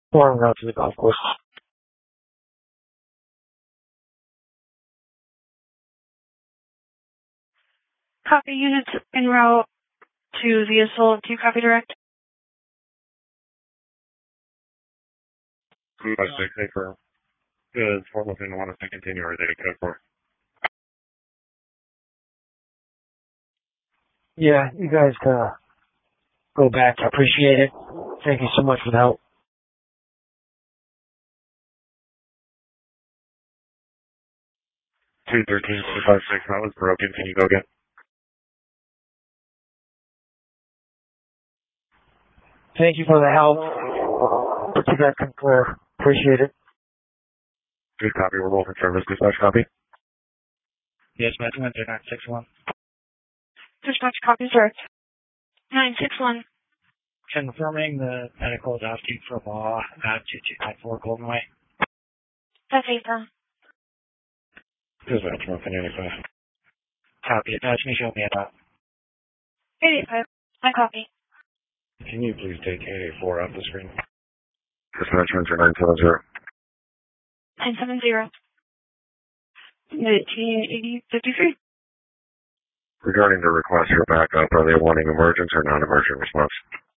en route to the golf course. Copy units en route to the assault. Do you copy direct? 256, for does Fort Within want us to continue or is it code for? Yeah, you guys go back. I appreciate it. Thank you so much for the help. 213, 256, that was broken. Can you go again? Thank you for the help. Put you back on floor. Appreciate it. Good copy. We're rolling service. Dispatch copy. Yes, Match 961. Dispatch copy direct. 961. Confirming the medical is asking for law at 2294 Golden Way. That's April. Dispatch 185. Copy. Attach me, show me at 885. I copy. Can you please take 884 off the screen? Dispatch 970. 970. 1980-53. Regarding the request for backup, are they wanting emergent or non-emergent response?